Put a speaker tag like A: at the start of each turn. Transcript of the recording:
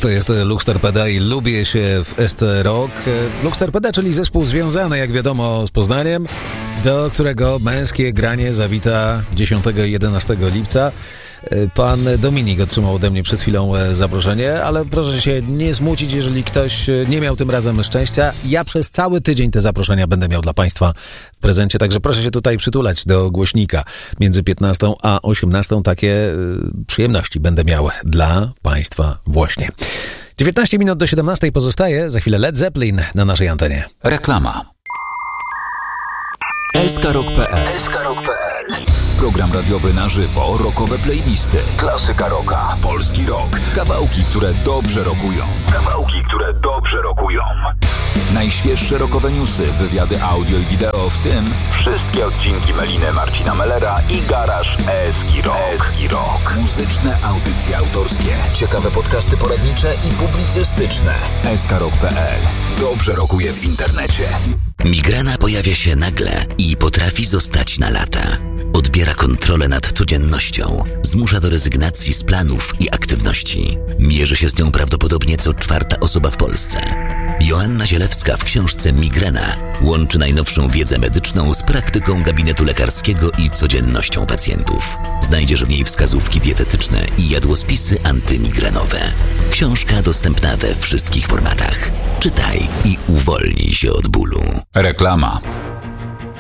A: To jest Lux Torpeda i lubię się w ST Rock. Lux Torpeda, czyli zespół związany, jak wiadomo, z Poznaniem, do którego męskie granie zawita 10 i 11 lipca. Pan Dominik otrzymał ode mnie przed chwilą zaproszenie, ale proszę się nie smucić, jeżeli ktoś nie miał tym razem szczęścia. Ja przez cały tydzień te zaproszenia będę miał dla Państwa w prezencie, także proszę się tutaj przytulać do głośnika. Między 15 a 18 takie przyjemności będę miał dla Państwa właśnie. 19 minut do 17 pozostaje, za chwilę Led Zeppelin na naszej antenie.
B: Reklama. SKRock.pl. Program radiowy na żywo, rockowe playlisty, klasyka rocka, polski rock, kawałki, które dobrze rockują. Najświeższe rockowe newsy, wywiady audio i wideo, w tym wszystkie odcinki Meliny Marcina Mellera i Garaż Eski Rock. Muzyczne audycje autorskie, ciekawe podcasty poradnicze i publicystyczne. SKRock.pl. Dobrze rockuje w internecie.
C: Migrena pojawia się nagle i potrafi zostać na lata. Odbiera kontrolę nad codziennością, zmusza do rezygnacji z planów i aktywności. Mierzy się z nią prawdopodobnie co czwarta osoba w Polsce. Joanna Zielewska w książce Migrena łączy najnowszą wiedzę medyczną z praktyką gabinetu lekarskiego i codziennością pacjentów. Znajdziesz w niej wskazówki dietetyczne i jadłospisy antymigrenowe. Książka dostępna we wszystkich formatach. Czytaj i uwolnij się od bólu.
B: Reklama.